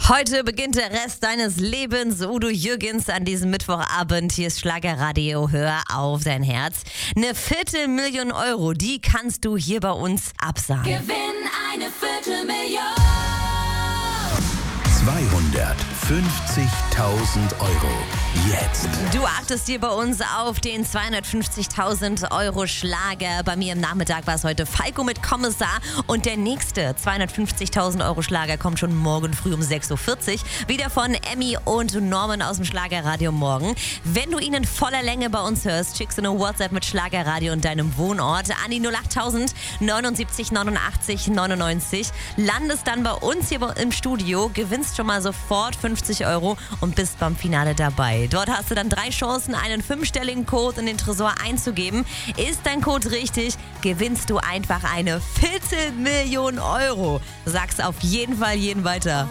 Heute beginnt der Rest deines Lebens. Udo Jürgens an diesem Mittwochabend. Hier ist Schlagerradio. Hör auf dein Herz. 250.000 Euro, die kannst du hier bei uns absagen. Gewinn 250.000 Euro. 250.000 Euro. Jetzt. Du achtest dir bei uns auf den 250.000 Euro Schlager. Bei mir im Nachmittag war es heute Falco mit Kommissar. Und der nächste 250.000 Euro Schlager kommt schon morgen früh um 6.40 Uhr. Wieder von Emmy und Norman aus dem Schlagerradio morgen. Wenn du ihn in voller Länge bei uns hörst, schickst du eine WhatsApp mit Schlagerradio und deinem Wohnort an die 08000 79 89 99. Landest dann bei uns hier im Studio, gewinnst schon mal sofort 50 Euro und bist beim Finale dabei. Dort hast du dann 3 Chancen, einen 5-stelligen Code in den Tresor einzugeben. Ist dein Code richtig, gewinnst du einfach eine 250.000 Euro. Sag's auf jeden Fall jeden weiter.